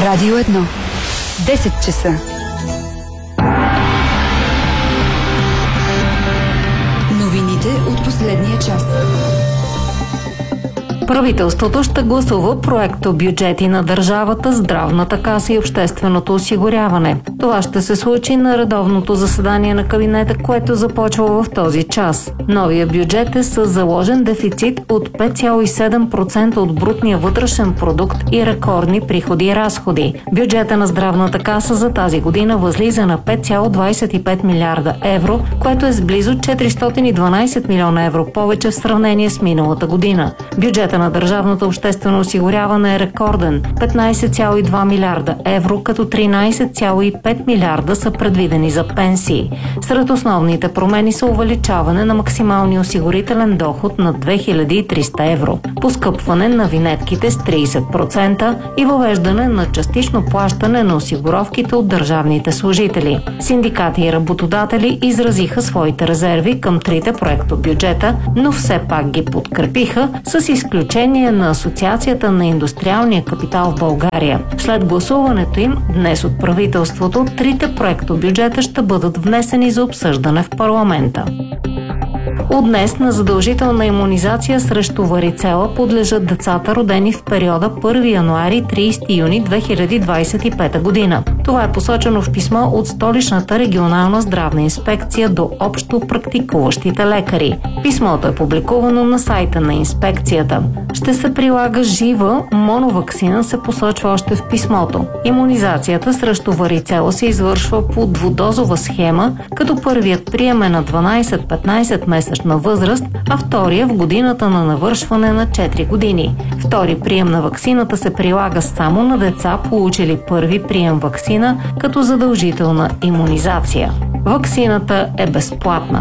Радио 1. 10 часа. Новините от последния час. Правителството ще гласува проекто бюджети на държавата, здравната каса и общественото осигуряване. Това ще се случи на редовното заседание на кабинета, което започва в този час. Новия бюджет е с заложен дефицит от 5,7% от брутния вътрешен продукт и рекордни приходи и разходи. Бюджета на здравната каса за тази година възлиза на 5,25 милиарда евро, което е с близо 412 милиона евро повече в сравнение с миналата година. Бюджета на държавното обществено осигуряване е рекорден – 15,2 милиарда евро, като 13,5 милиарда са предвидени за пенсии. Сред основните промени са увеличаване на максималния осигурителен доход на 2300 евро, поскъпване на винетките с 30% и въвеждане на частично плащане на осигуровките от държавните служители. Синдикати и работодатели изразиха своите резерви към трите проектобюджета, но все пак ги подкрепиха, с изключение на Асоциацията на индустриалния капитал в България. След гласуването им днес от правителството, трите проектобюджета ще бъдат внесени за обсъждане в парламента. От днес на задължителна имунизация срещу варицела подлежат децата, родени в периода 1 януари – 30 юни 2025 година. Това е посочено в писмо от Столичната регионална здравна инспекция до общо практикуващите лекари. Писмото е публикувано на сайта на инспекцията. Ще се прилага жива моноваксина, се посочва още в писмото. Имунизацията срещу варицела се извършва по двудозова схема, като първият прием е на 12-15 месечна възраст, а втория в годината на навършване на 4 години. Втори прием на ваксината се прилага само на деца, получили първи прием ваксина като задължителна имунизация. Ваксината е безплатна.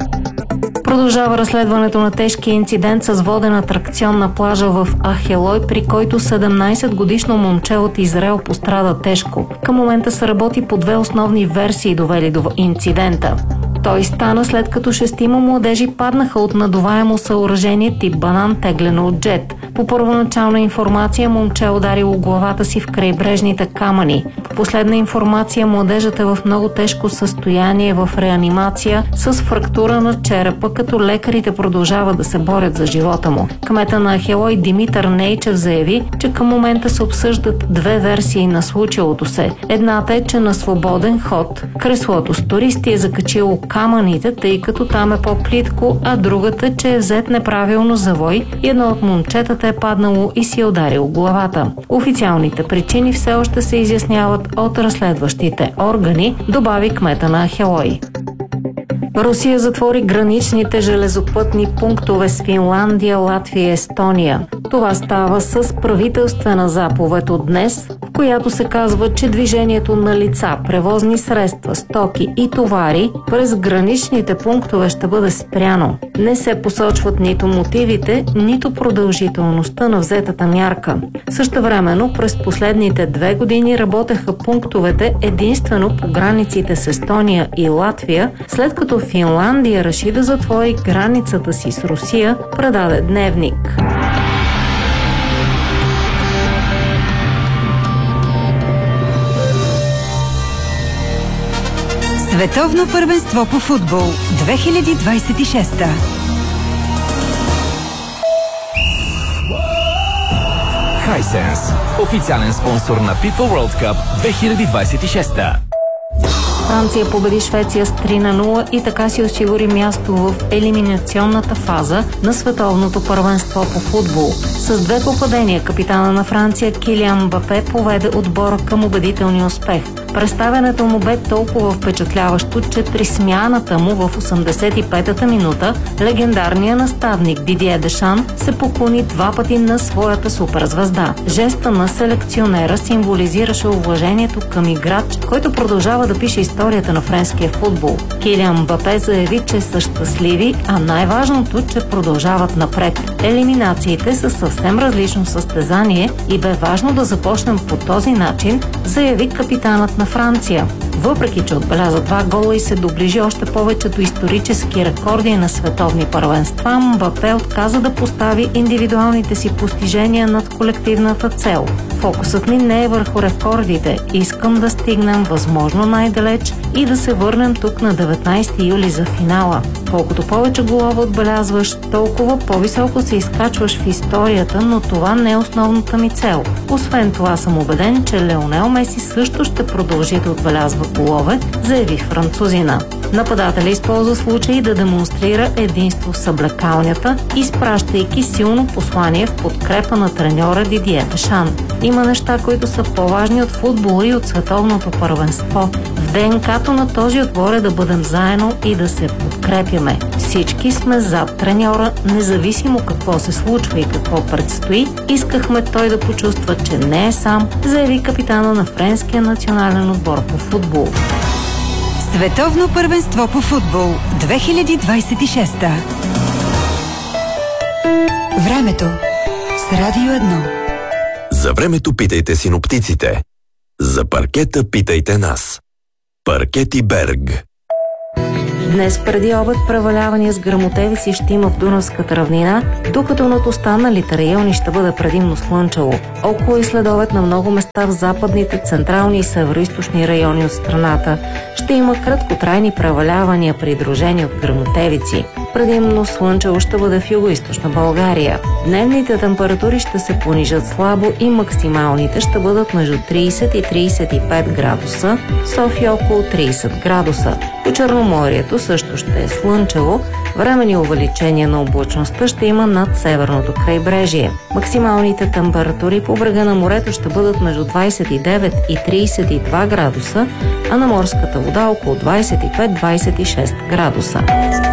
Продължава разследването на тежкия инцидент с воден атракцион на плажа в Ахелой, при който 17-годишно момче от Израел пострада тежко. Към момента се работи по две основни версии, довели до инцидента. Той стана след като 6 младежи паднаха от надуваемо съоръжение тип банан, теглено от джет. По първоначална информация момче ударило главата си в крайбрежните камъни. По последна информация младежът е в много тежко състояние, в реанимация с фрактура на черепа, като лекарите продължават да се борят за живота му. Кмета на Ахелой Димитър Нейчев заяви, че към момента се обсъждат две версии на случилото се. Едната е, че на свободен ход креслото с туристи е закачило камъните, тъй като там е по-плитко, а другата, че е взет неправилно завой и едно от момчетата е паднало и си е ударил главата. Официалните причини все още се изясняват от разследващите органи, добави кмета на Ахелой. Русия затвори граничните железопътни пунктове с Финландия, Латвия и Естония. Това става с правителствена заповед от днес, в която се казва, че движението на лица, превозни средства, стоки и товари през граничните пунктове ще бъде спряно. Не се посочват нито мотивите, нито продължителността на взетата мярка. Същевременно през последните 2 години работеха пунктовете единствено по границите с Естония и Латвия, след като Финландия реши да затвори границата си с Русия, предаде Дневник. Световно първенство по футбол 2026. Hisense, официален спонсор на FIFA World Cup 2026. Франция победи Швеция с 3-0 и така си осигури място в елиминационната фаза на световното първенство по футбол. С 2 попадения капитана на Франция Килиан Мбапе поведе отбора към убедителния успех. Представянето му бе толкова впечатляващо, че при смяната му в 85-та минута легендарният наставник Дидие Дешан се поклони 2 пъти на своята суперзвезда. Жеста на селекционера символизираше уважението към играч, който продължава да пише историята на френския футбол. Килиан Мбапе заяви, че са щастливи, а най-важното, че продължават напред. Елиминациите са съвсем различно състезание и бе важно да започнем по този начин, заяви капитанът на Франция. Въпреки че отбеляза 2 гола и се доближи още повече до исторически рекорди на световни първенства, Мбапе отказа да постави индивидуалните си постижения над колективната цел. Фокусът ми не е върху рекордите. Искам да стигнем възможно най-далеч и да се върнем тук на 19 юли за финала. Колкото повече голове отбелязваш, толкова по-високо се изкачваш в историята, но това не е основната ми цел. Освен това съм убеден, че Лионел Меси също ще продължи да отбелязва голове, заяви французина. Нападателя използва случай да демонстрира единство в съблекалнята, изпращайки силно послание в подкрепа на треньора Дидие Дешан. Има неща, които са по-важни от футбола и от световното първенство. В ДНК-то на този отбор е да бъдем заедно и да се подкрепяме. Всички сме зад треньора, независимо какво се случва и какво предстои. Искахме той да почувства, че не е сам, заяви капитана на френския национален отбор по футбол. Световно първенство по футбол 2026. Времето с Радио 1. За времето питайте синоптиците. За паркета питайте нас. Паркети Берг. Днес преди обед превалявания с гръмотевици ще има в Дунавската равнина, докато над останалите райони ще бъде предимно слънчево. Около и следобед на много места в западните, централни и североизточни райони от страната ще има краткотрайни превалявания, придружени от гръмотевици. Предимно слънчево ще бъде в югоизточна България. Дневните температури ще се понижат слабо и максималните ще бъдат между 30 и 35 градуса, София около 30 градуса. По Черноморието също ще е слънчево, временни увеличения на облачността ще има над северното крайбрежие. Максималните температури по брега на морето ще бъдат между 29 и 32 градуса, а на морската вода около 25-26 градуса.